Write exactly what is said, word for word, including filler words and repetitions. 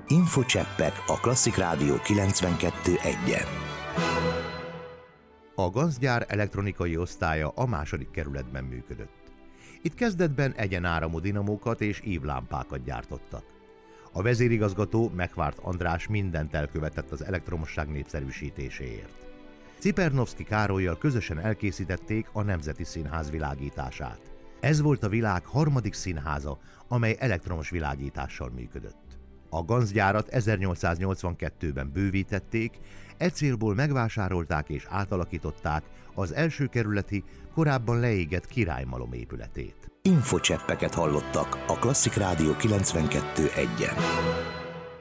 Infocseppek a Klasszik Rádió kilencvenkettő egyen. A Ganz-gyár elektronikai osztálya a második kerületben működött. Itt kezdetben egyenáramú dinamókat és ívlámpákat gyártottak. A vezérigazgató, Megvárt András mindent elkövetett az elektromosság népszerűsítéséért. Cipernovszky Károllyal közösen elkészítették a Nemzeti Színház világítását. Ez volt a világ harmadik színháza, amely elektromos világítással működött. A Ganz-gyárat ezernyolcszáznyolcvankettőben bővítették, e célból megvásárolták és átalakították az első kerületi, korábban leégett királymalom épületét. Infocseppeket hallottak a Klasszik Rádió kilencvenkettő egyen.